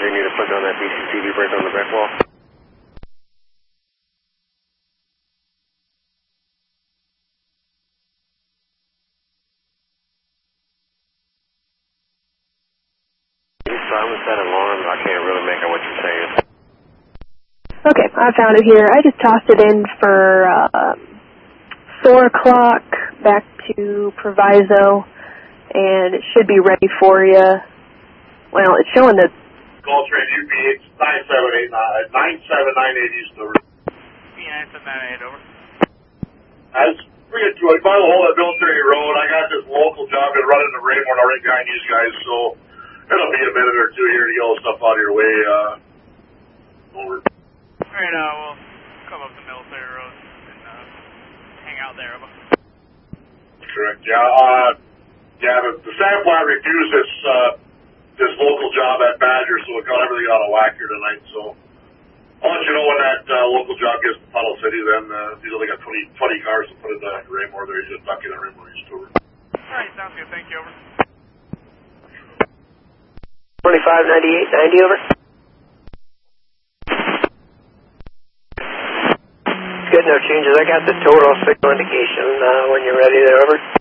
Roger, you need to put on that BCCV brake on the back wall. You silence that alarm? I can't really make out what you're saying. Okay, I found it here. I just tossed it in for 4 o'clock back to Proviso, and it should be ready for you. Well, it's showing that... Call train UP 9798 East over. P9798 over. That's pretty good. By the whole of Military Road, I got this local job to run into Raymore right behind these guys, so it'll be a minute or two here to get all the stuff out of your way. Over. Alright, we'll come up to Military Road and hang out there. Correct, yeah. The sand plant refused this local job at Badger, so it got everything out of whack here tonight, so I'll let you know when that local job gets to Puddle City, then these only got 20 cars to put into Raymore there. He's just ducking in Raymore East over. Alright, sounds good. Thank you, over. 2598, 90 over. Good, no changes. I got the total signal indication when you're ready there, over.